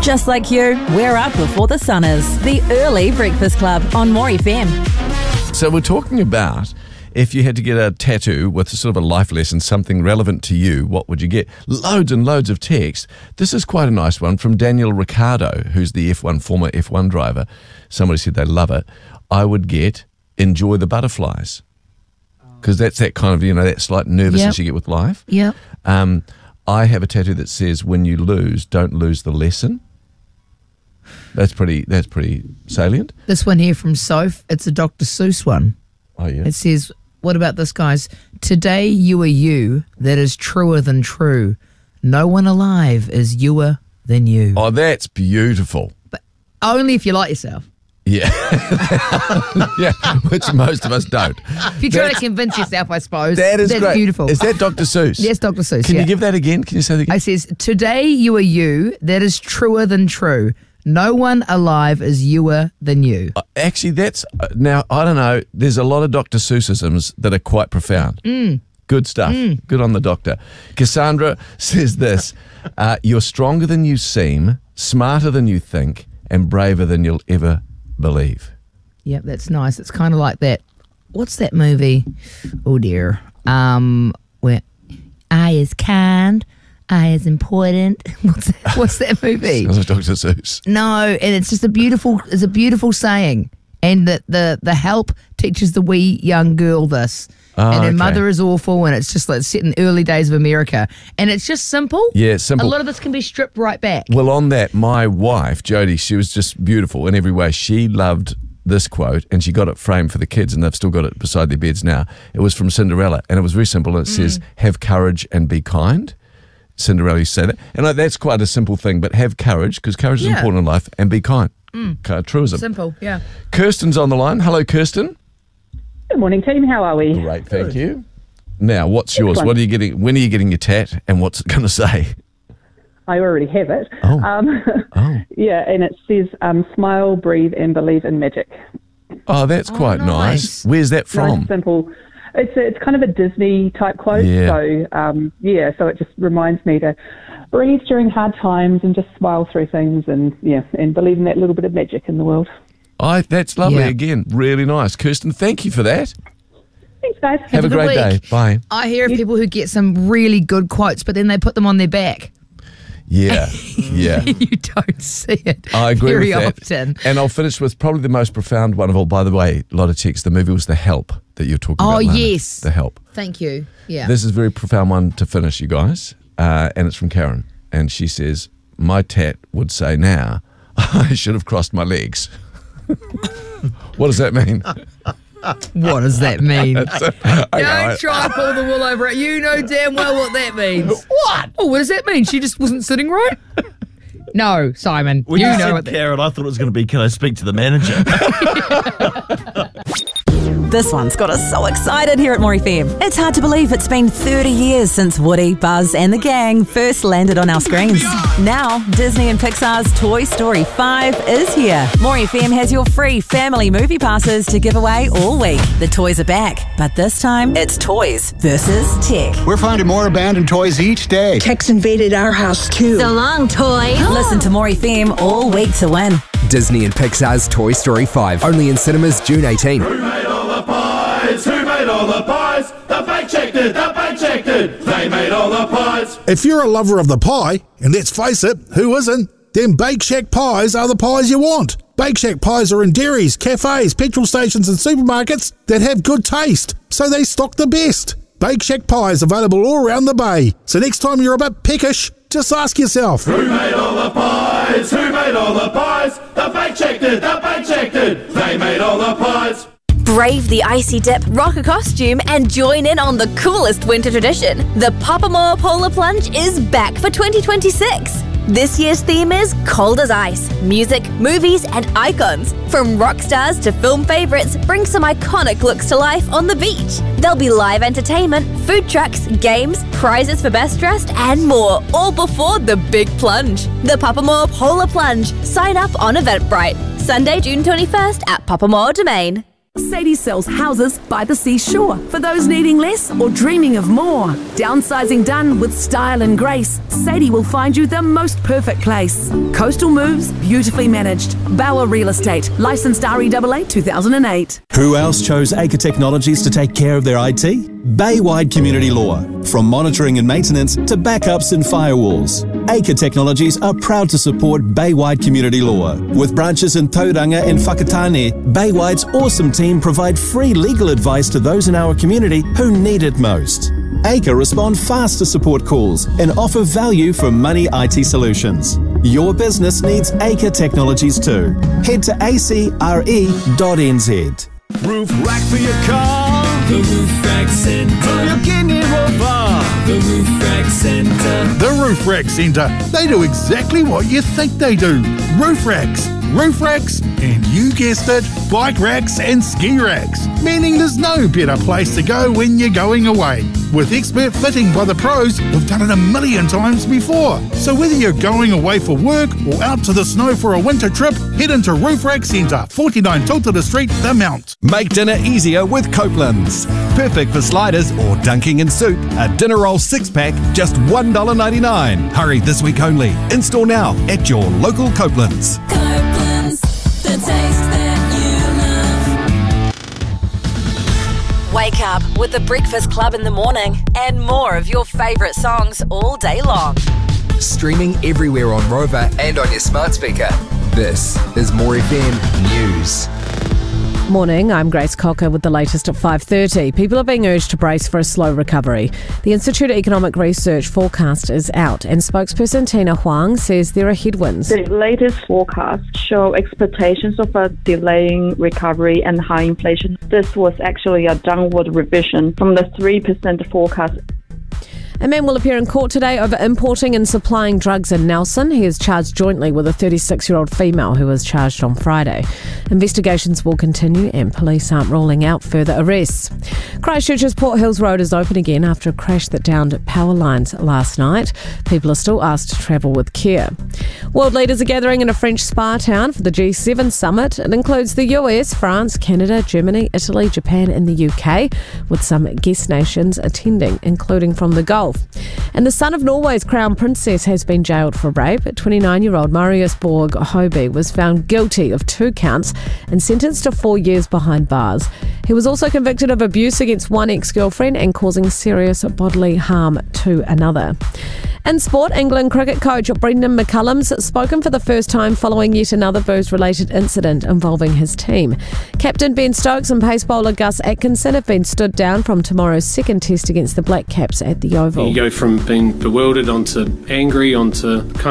Just like you, we're up before the sun is. The Early Breakfast Club on More FM. So we're talking about if you had to get a tattoo with sort of a life lesson, something relevant to you, what would you get? Loads and loads of text. This is quite a nice one from Daniel Ricciardo, who's the former F1 driver. Somebody said they love it. I would get enjoy the butterflies. Because that's that kind of, that slight nervousness you get with life. Yep. I have a tattoo that says, when you lose, don't lose the lesson. That's pretty salient. This one here from Soph, it's a Dr. Seuss one. Oh, yeah. It says, what about this, guys? Today you are you, that is truer than true. No one alive is youer than you. Oh, that's beautiful. But only if you like yourself. Yeah. Yeah, which most of us don't. If you're trying to convince yourself, I suppose. That's great. Beautiful. Is that Dr. Seuss? Yes, Dr. Seuss. Can you give that again? Can you say that again? It says, today you are you, that is truer than true. No one alive is youer than you. Actually, that's now, I don't know, there's a lot of Dr. Seussisms that are quite profound. Good stuff. Good on the doctor. Cassandra says this, you're stronger than you seem, smarter than you think, and braver than you'll ever believe. Yep, that's nice. It's kind of like that. What's that movie? Oh dear. Where I is kind, I is important. What's that movie? Sounds like Dr. Seuss. No, and it's just a beautiful saying. And the help teaches the wee young girl this. And her mother is awful, and it's just like set in the early days of America. And it's just simple. Yeah, simple. A lot of this can be stripped right back. Well, on that, my wife, Jodie, she was just beautiful in every way. She loved this quote, and she got it framed for the kids, and they've still got it beside their beds now. It was from Cinderella, and it was very simple. And it says, have courage and be kind. Cinderella used to say that. And that's quite a simple thing, but have courage, because courage is important in life, and be kind. Truism. Simple, yeah. Kirsten's on the line. Hello, Kirsten. Good morning, team. How are we? Great, thank you. Now, what's yours? What are you getting? When are you getting your tat, and what's it going to say? I already have it. Oh. Yeah, and it says, smile, breathe, and believe in magic. Oh, that's quite nice. Where's that from? Nice, simple. It's kind of a Disney type quote. Yeah. So it just reminds me to breathe during hard times and just smile through things and believe in that little bit of magic in the world. That's lovely. Again, really nice. Kirsten, thank you for that. Thanks, guys. Have a great day. Bye. I hear of people who get some really good quotes, but then they put them on their back. Yeah. You don't see it. I agree very with that. often. And I'll finish with probably the most profound one of all. By the way, a lot of texts. The movie was The Help that you're talking about. Oh, Lana. yes. The Help. Thank you. Yeah. This is a very profound one to finish, you guys. And it's from Karen. And she says, my tat would say now, I should have crossed my legs. What does that mean? What does that mean? Don't try and pull the wool over it. You know damn well what that means. What? Oh, what does that mean? She just wasn't sitting right? No, Simon. When you know said what Karen, I thought it was going to be, can I speak to the manager? This one's got us so excited here at More FM. It's hard to believe it's been 30 years since Woody, Buzz and the gang first landed on our screens. Now, Disney and Pixar's Toy Story 5 is here. More FM has your free family movie passes to give away all week. The toys are back, but this time it's toys versus tech. We're finding more abandoned toys each day. Tech's invaded our house too. So long, toy. Listen to More FM all week to win. Disney and Pixar's Toy Story 5, only in cinemas June 18. Who made all the pies? Who made all the pies? The Bake Shack did, the Bake Shack did. They made all the pies. If you're a lover of the pie, and let's face it, who isn't? Then Bake Shack pies are the pies you want. Bake Shack pies are in dairies, cafes, petrol stations and supermarkets that have good taste, so they stock the best. Bake Shack pies available all around the bay. So next time you're a bit peckish, just ask yourself, who made all the pies? Who made all the pies? The Bake Shack did, the Bake Shack did. They made all the pies. Brave the icy dip, rock a costume, and join in on the coolest winter tradition. The Papamoa Polar Plunge is back for 2026. This year's theme is cold as ice. Music, movies, and icons. From rock stars to film favourites, bring some iconic looks to life on the beach. There'll be live entertainment, food trucks, games, prizes for best dressed, and more, all before the big plunge. The Papamoa Polar Plunge. Sign up on Eventbrite. Sunday, June 21st at Papamoa Domain. Sadie sells houses by the seashore for those needing less or dreaming of more. Downsizing done with style and grace, Sadie will find you the most perfect place. Coastal moves, beautifully managed. Bauer Real Estate, licensed REAA 2008. Who else chose Acre Technologies to take care of their IT? Baywide Community Law. From monitoring and maintenance to backups and firewalls, Acre Technologies are proud to support Baywide Community Law. With branches in Tauranga and Whakatane, Baywide's awesome team provide free legal advice to those in our community who need it most. Acre respond fast to support calls and offer value for money IT solutions. Your business needs Acre Technologies too. Head to acre.nz. Roof rack for your car, the Roof Rack Centre. Your kidney rover, the Roof Rack Centre. The Roof Rack Centre. They do exactly what you think they do. Roof racks, and you guessed it, bike racks and ski racks. Meaning there's no better place to go when you're going away. With expert fitting by the pros who've done it a million times before. So whether you're going away for work or out to the snow for a winter trip, head into Roof Rack Centre, 49 Tultula Street, The Mount. Make dinner easier with Copeland's. Perfect for sliders or dunking in soup. A dinner roll 6-pack, just $1.99. Hurry, this week only. In-store now at your local Copeland's. Copeland's, the taste that you love. Wake up with the Breakfast Club in the morning and more of your favourite songs all day long. Streaming everywhere on Rover and on your smart speaker. This is More FM News. Morning, I'm Grace Cocker with the latest at 5:30. People are being urged to brace for a slow recovery. The Institute of Economic Research forecast is out, and spokesperson Tina Huang says there are headwinds. The latest forecasts show expectations of a delaying recovery and high inflation. This was actually a downward revision from the 3% forecast. A man will appear in court today over importing and supplying drugs in Nelson. He is charged jointly with a 36-year-old female who was charged on Friday. Investigations will continue and police aren't ruling out further arrests. Christchurch's Port Hills Road is open again after a crash that downed power lines last night. People are still asked to travel with care. World leaders are gathering in a French spa town for the G7 summit. It includes the US, France, Canada, Germany, Italy, Japan and the UK, with some guest nations attending, including from the Gulf. And the son of Norway's crown princess has been jailed for rape. 29-year-old Marius Borg Hoby was found guilty of 2 counts and sentenced to 4 years behind bars. He was also convicted of abuse against one ex-girlfriend and causing serious bodily harm to another. In sport, England cricket coach Brendan McCullum's spoken for the first time following yet another booze-related incident involving his team. Captain Ben Stokes and pace bowler Gus Atkinson have been stood down from tomorrow's second test against the Black Caps at the Oval. You go from being bewildered onto angry onto kind